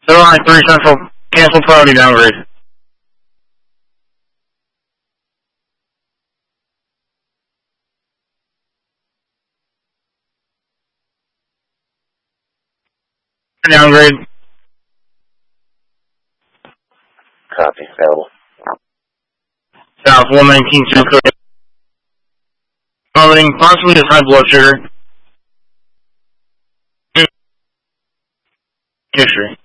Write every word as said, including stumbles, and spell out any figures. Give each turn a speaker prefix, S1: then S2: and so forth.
S1: Zero nine three Central, cancel priority downgrade. Downgrade.
S2: Copy. Available.
S1: South one nineteen two clear. Vomiting, possibly has high blood sugar. History.